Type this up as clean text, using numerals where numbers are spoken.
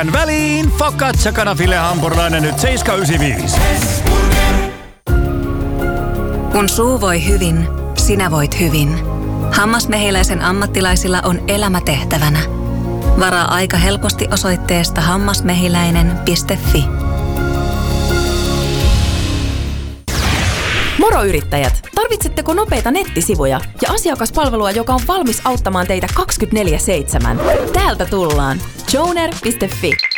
Tähän väliin focaccia kanafille hampurilainen nyt 7,95. Kun suu voi hyvin, sinä voit hyvin. Hammasmehiläisen ammattilaisilla on elämä tehtävänä. Varaa aika helposti osoitteesta hammasmehiläinen.fi. Moro yrittäjät! Tarvitsetteko nopeita nettisivuja ja asiakaspalvelua, joka on valmis auttamaan teitä 24/7? Täältä tullaan. Joner.fi.